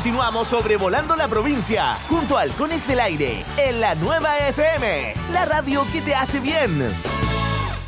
continuamos sobrevolando la provincia, junto a Halcones del Aire, en la Nueva FM, la radio que te hace bien.